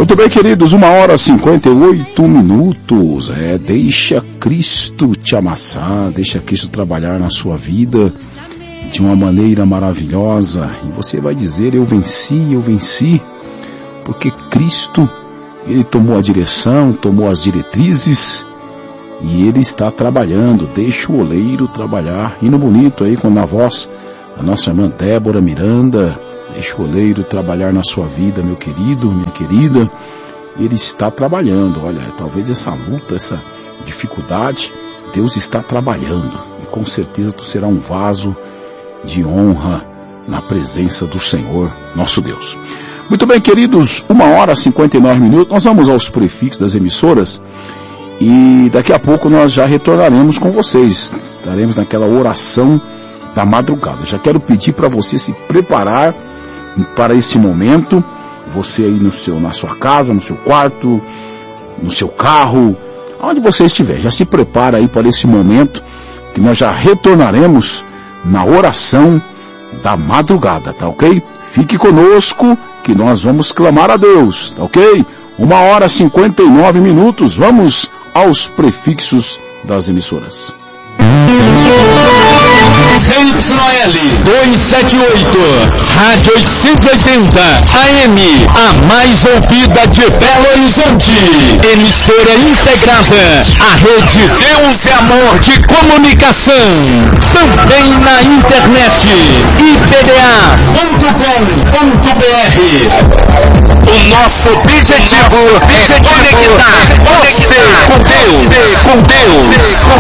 Muito bem, queridos, 1h58. Deixa Cristo te amassar, deixa Cristo trabalhar na sua vida de uma maneira maravilhosa. E você vai dizer, eu venci, porque Cristo, Ele tomou a direção, tomou as diretrizes e Ele está trabalhando. Deixa o oleiro trabalhar. Hino bonito aí, na voz da nossa irmã Débora Miranda. Deixa o oleiro trabalhar na sua vida, meu querido, minha querida. Ele está trabalhando. Olha, talvez essa luta, essa dificuldade, Deus está trabalhando. E com certeza tu será um vaso de honra na presença do Senhor, nosso Deus. Muito bem, queridos, 1h59. Nós vamos aos prefixos das emissoras. E daqui a pouco nós já retornaremos com vocês. Estaremos naquela oração da madrugada. Já quero pedir para você se preparar para esse momento, você aí na sua casa, no seu quarto, no seu carro, onde você estiver, já se prepara aí para esse momento, que nós já retornaremos na oração da madrugada, tá ok? Fique conosco, que nós vamos clamar a Deus, tá ok? 1h59, vamos aos prefixos das emissoras. CYL 278, Rádio 880, AM, a mais ouvida de Belo Horizonte. Emissora integrada à Rede Deus e Amor de Comunicação. Também na internet, ipda.com.br. O nosso objetivo é conectar você com Deus.